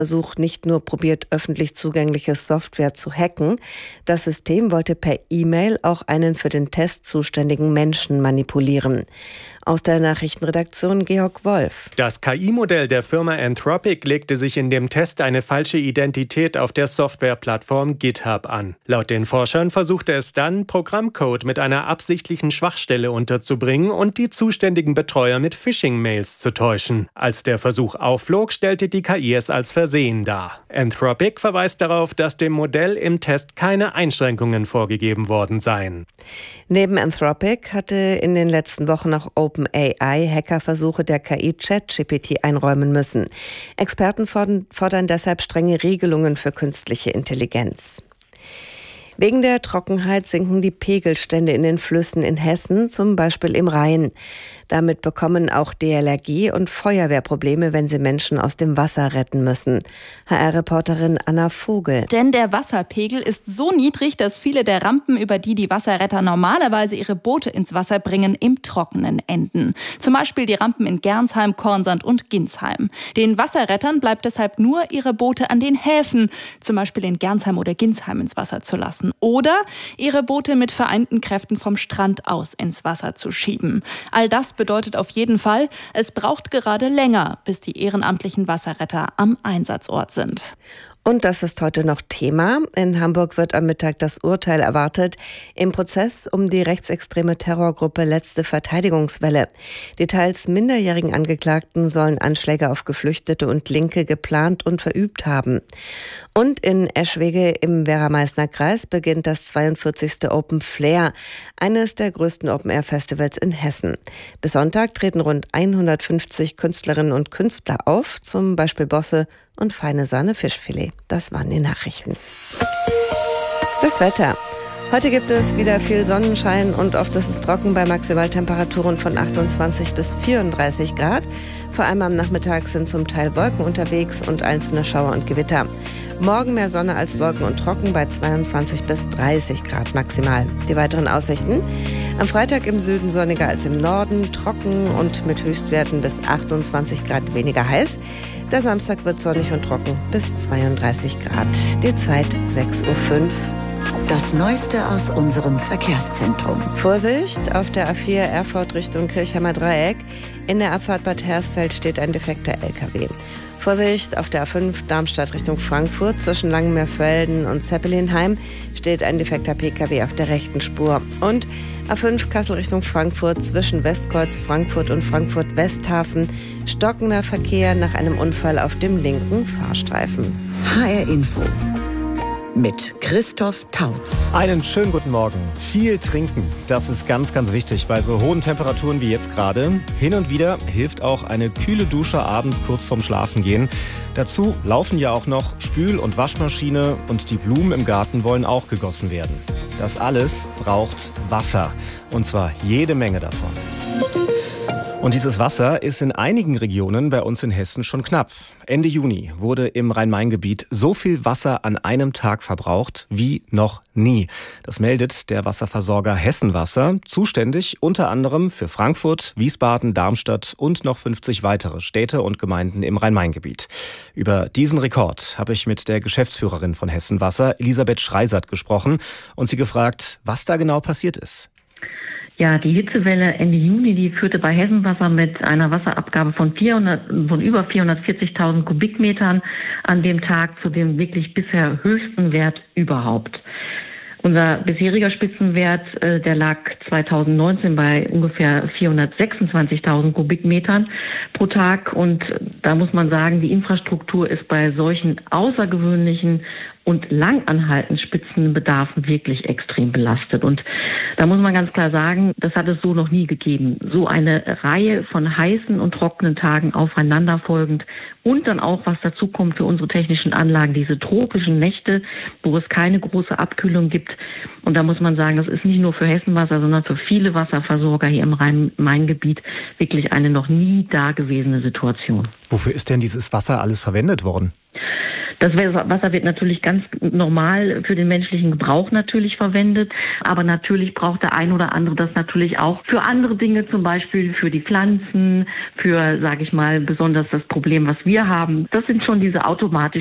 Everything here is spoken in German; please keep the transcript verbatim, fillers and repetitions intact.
Versuch nicht nur probiert, öffentlich zugängliche Software zu hacken. Das System wollte per E-Mail auch einen für den Test zuständigen Menschen manipulieren. Aus der Nachrichtenredaktion Georg Wolf. Das K I-Modell der Firma Anthropic legte sich in dem Test eine falsche Identität auf der Softwareplattform GitHub an. Laut den Forschern versuchte es dann, Programmcode mit einer absichtlichen Schwachstelle unterzubringen und die zuständigen Betreuer mit Phishing-Mails zu täuschen. Als der Versuch aufflog, stellte die K I es als Versehen dar. Anthropic verweist darauf, dass dem Modell im Test keine Einschränkungen vorgegeben worden seien. Neben Anthropic hatte in den letzten Wochen auch OpenAI Hackerversuche der K I ChatGPT einräumen müssen. Experten fordern, fordern deshalb strenge Regelungen für künstliche Intelligenz. Wegen der Trockenheit sinken die Pegelstände in den Flüssen in Hessen, zum Beispiel im Rhein. Damit bekommen auch D L R G und Feuerwehr Probleme, wenn sie Menschen aus dem Wasser retten müssen. H R-Reporterin Anna Vogel. Denn der Wasserpegel ist so niedrig, dass viele der Rampen, über die die Wasserretter normalerweise ihre Boote ins Wasser bringen, im Trockenen enden. Zum Beispiel die Rampen in Gernsheim, Kornsand und Ginsheim. Den Wasserrettern bleibt deshalb nur, ihre Boote an den Häfen, zum Beispiel in Gernsheim oder Ginsheim, ins Wasser zu lassen. Oder ihre Boote mit vereinten Kräften vom Strand aus ins Wasser zu schieben. All das bedeutet auf jeden Fall, es braucht gerade länger, bis die ehrenamtlichen Wasserretter am Einsatzort sind. Und das ist heute noch Thema. In Hamburg wird am Mittag das Urteil erwartet im Prozess um die rechtsextreme Terrorgruppe Letzte Verteidigungswelle. Die teils minderjährigen Angeklagten sollen Anschläge auf Geflüchtete und Linke geplant und verübt haben. Und in Eschwege im Werra-Meißner-Kreis beginnt das zweiundvierzigste Open Flair, eines der größten Open-Air-Festivals in Hessen. Bis Sonntag treten rund hundertfünfzig Künstlerinnen und Künstler auf, zum Beispiel Bosse und feine Sahne Fischfilet. Das waren die Nachrichten. Das Wetter. Heute gibt es wieder viel Sonnenschein und oft ist es trocken bei Maximaltemperaturen von achtundzwanzig bis vierunddreißig Grad. Vor allem am Nachmittag sind zum Teil Wolken unterwegs und einzelne Schauer und Gewitter. Morgen mehr Sonne als Wolken und trocken bei zweiundzwanzig bis dreißig Grad maximal. Die weiteren Aussichten: am Freitag im Süden sonniger als im Norden, trocken und mit Höchstwerten bis achtundzwanzig Grad weniger heiß. Der Samstag wird sonnig und trocken bis zweiunddreißig Grad. Die Zeit sechs Uhr fünf. Das Neueste aus unserem Verkehrszentrum. Vorsicht, auf der A vier Erfurt Richtung Kirchheimer Dreieck. In der Abfahrt Bad Hersfeld steht ein defekter L K W. Vorsicht, auf der A fünf Darmstadt Richtung Frankfurt zwischen Langenmeerfelden und Zeppelinheim steht ein defekter P K W auf der rechten Spur. Und A fünf Kassel Richtung Frankfurt zwischen Westkreuz Frankfurt und Frankfurt Westhafen stockender Verkehr nach einem Unfall auf dem linken Fahrstreifen. H R Info mit Christoph Tautz. Einen schönen guten Morgen. Viel trinken, das ist ganz, ganz wichtig bei so hohen Temperaturen wie jetzt gerade. Hin und wieder hilft auch eine kühle Dusche abends kurz vorm Schlafengehen. Dazu laufen ja auch noch Spül- und Waschmaschine und die Blumen im Garten wollen auch gegossen werden. Das alles braucht Wasser, und zwar jede Menge davon. Und dieses Wasser ist in einigen Regionen bei uns in Hessen schon knapp. Ende Juni wurde im Rhein-Main-Gebiet so viel Wasser an einem Tag verbraucht wie noch nie. Das meldet der Wasserversorger Hessenwasser, zuständig unter anderem für Frankfurt, Wiesbaden, Darmstadt und noch fünfzig weitere Städte und Gemeinden im Rhein-Main-Gebiet. Über diesen Rekord habe ich mit der Geschäftsführerin von Hessenwasser, Elisabeth Schreisert, gesprochen und sie gefragt, was da genau passiert ist. Ja, die Hitzewelle Ende Juni, die führte bei Hessenwasser mit einer Wasserabgabe von vierhundert, von über vierhundertvierzigtausend Kubikmetern an dem Tag zu dem wirklich bisher höchsten Wert überhaupt. Unser bisheriger Spitzenwert, äh, der lag zweitausendneunzehn bei ungefähr vierhundertsechsundzwanzigtausend Kubikmetern pro Tag. Und da muss man sagen, die Infrastruktur ist bei solchen außergewöhnlichen und langanhaltenden Spitzenbedarfen wirklich extrem belastet. Und da muss man ganz klar sagen, das hat es so noch nie gegeben. So eine Reihe von heißen und trockenen Tagen aufeinanderfolgend und dann auch, was dazu kommt für unsere technischen Anlagen, diese tropischen Nächte, wo es keine große Abkühlung gibt. Und da muss man sagen, das ist nicht nur für Hessenwasser, sondern für viele Wasserversorger hier im Rhein-Main-Gebiet wirklich eine noch nie dagewesene Situation. Wofür ist denn dieses Wasser alles verwendet worden? Das Wasser wird natürlich ganz normal für den menschlichen Gebrauch natürlich verwendet, aber natürlich braucht der ein oder andere das natürlich auch für andere Dinge, zum Beispiel für die Pflanzen, für, sage ich mal, besonders das Problem, was wir haben. Das sind schon diese automatischen